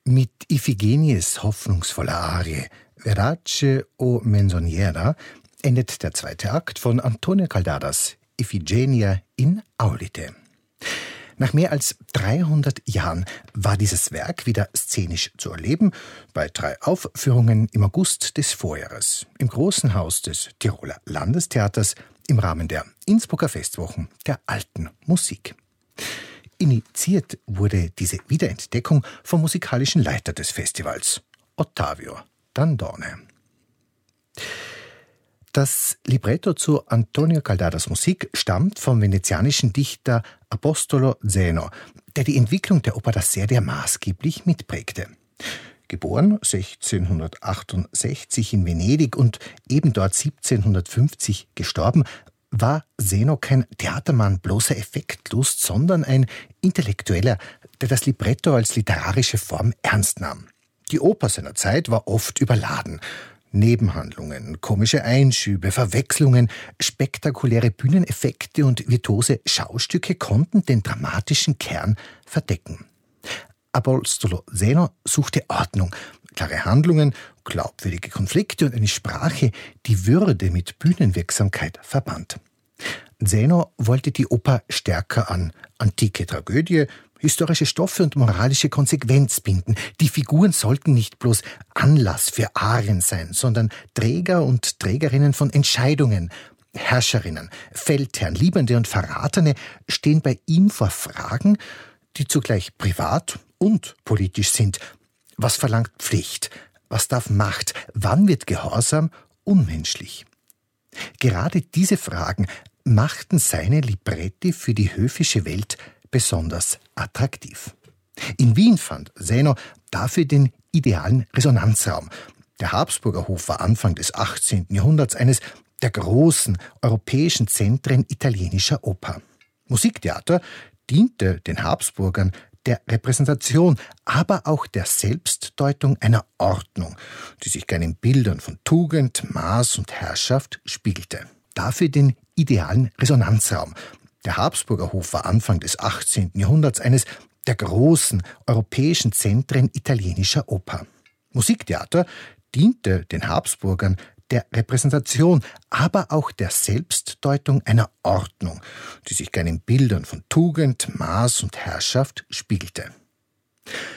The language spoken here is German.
Mit Iphigenies hoffnungsvoller Arie Verace o Menzoniera endet der zweite Akt von Antonio Caldadas Iphigenia in Aulite. Nach mehr als 300 Jahren war dieses Werk wieder szenisch zu erleben, bei 3 Aufführungen im August des Vorjahres, im Großen Haus des Tiroler Landestheaters im Rahmen der Innsbrucker Festwochen der alten Musik. Initiiert wurde diese Wiederentdeckung vom musikalischen Leiter des Festivals, Ottavio Dandone. Das Libretto zu Antonio Caldadas Musik stammt vom venezianischen Dichter Apostolo Zeno, der die Entwicklung der Oper das Seria maßgeblich mitprägte. Geboren 1668 in Venedig und eben dort 1750 gestorben, war Zeno kein Theatermann bloßer Effektlust, sondern ein Intellektueller, der das Libretto als literarische Form ernst nahm. Die Oper seiner Zeit war oft überladen. Nebenhandlungen, komische Einschübe, Verwechslungen, spektakuläre Bühneneffekte und virtuose Schaustücke konnten den dramatischen Kern verdecken. Apostolo Zeno suchte Ordnung, klare Handlungen, glaubwürdige Konflikte und eine Sprache, die Würde mit Bühnenwirksamkeit verband. Zeno wollte die Oper stärker an antike Tragödie, historische Stoffe und moralische Konsequenz binden. Die Figuren sollten nicht bloß Anlass für Arien sein, sondern Träger und Trägerinnen von Entscheidungen. Herrscherinnen, Feldherren, Liebende und Verratene stehen bei ihm vor Fragen, die zugleich privat und politisch sind. Was verlangt Pflicht? Was darf Macht? Wann wird Gehorsam unmenschlich? Gerade diese Fragen machten seine Libretti für die höfische Welt besonders attraktiv. In Wien fand Zeno dafür den idealen Resonanzraum. Der Habsburger Hof war Anfang des 18. Jahrhunderts eines der großen europäischen Zentren italienischer Oper. Musiktheater diente den Habsburgern der Repräsentation, aber auch der Selbstdeutung einer Ordnung, die sich gern in Bildern von Tugend, Maß und Herrschaft spiegelte. Dafür den idealen Resonanzraum. Der Habsburger Hof war Anfang des 18. Jahrhunderts eines der großen europäischen Zentren italienischer Oper. Musiktheater diente den Habsburgern der Repräsentation, aber auch der Selbstdeutung einer Ordnung, die sich gern in Bildern von Tugend, Maß und Herrschaft spiegelte.